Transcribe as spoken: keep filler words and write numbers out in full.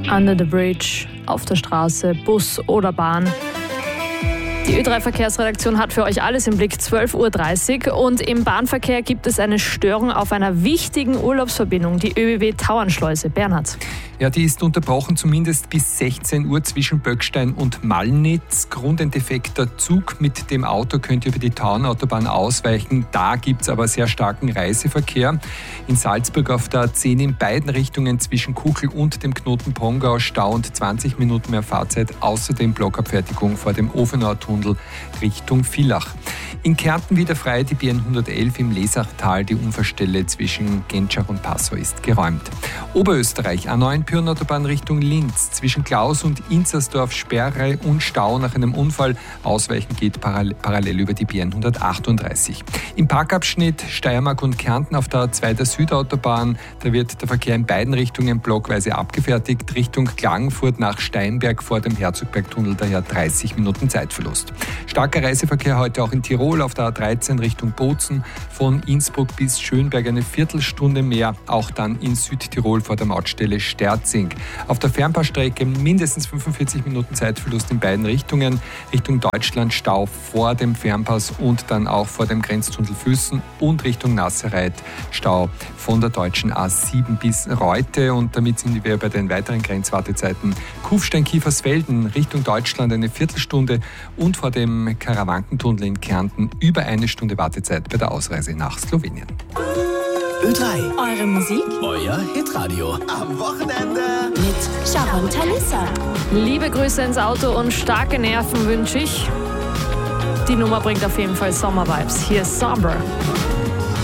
under the bridge, auf der Straße, Bus oder Bahn. Die Ö drei Verkehrsredaktion hat für euch alles im Blick, zwölf Uhr dreißig. Und im Bahnverkehr gibt es eine Störung auf einer wichtigen Urlaubsverbindung, die Ö B B Tauernschleuse. Bernhard. Ja, die ist unterbrochen, zumindest bis sechzehn Uhr zwischen Böckstein und Mallnitz. Grund ein defekter Zug. Mit dem Auto könnt ihr über die Tauernautobahn ausweichen. Da gibt es aber sehr starken Reiseverkehr. In Salzburg auf der A zehn in beiden Richtungen zwischen Kuckel und dem Knoten Pongau Stau und zwanzig Minuten mehr Fahrzeit. Außerdem Blockabfertigung vor dem Ofenauer Tunnel Richtung Villach. In Kärnten wieder frei die B N hundertelf im Lesachtal. Die Unfallstelle zwischen Gentschach und Passau ist geräumt. Oberösterreich, A neun Pyreneenautobahn Richtung Linz. Zwischen Klaus und Inzersdorf Sperre und Stau nach einem Unfall. Ausweichen geht parallel über die B N hundertachtunddreißig. Im Parkabschnitt Steiermark und Kärnten auf der A zwei der Südautobahn. Da wird der Verkehr in beiden Richtungen blockweise abgefertigt. Richtung Klagenfurt nach Steinberg vor dem Herzogbergtunnel, daher dreißig Minuten Zeitverlust. Starker Reiseverkehr heute auch in Tirol auf der A dreizehn Richtung Bozen. Von Innsbruck bis Schönberg eine Viertelstunde mehr. Auch dann in Südtirol vor der Mautstelle Sterzing. Auf der Fernbahnstrecke mindestens fünfundvierzig Minuten Zeitverlust in beiden Richtungen. Richtung Deutschland Stau vor dem Fernpass und dann auch vor dem Grenztunnel Füssen und Richtung Nassereit Stau von der deutschen A sieben bis Reute. Und damit sind wir bei den weiteren Grenzwartezeiten. Kufstein-Kiefersfelden Richtung Deutschland eine Viertelstunde und vor dem Karawankentunnel in Kärnten über eine Stunde Wartezeit bei der Ausreise nach Slowenien. Ö drei. Eure Musik? Euer Hitradio. Am Wochenende. Mit Sharon Talissa. Liebe Grüße ins Auto und starke Nerven wünsche ich. Die Nummer bringt auf jeden Fall Sommer-Vibes. Hier ist Somber.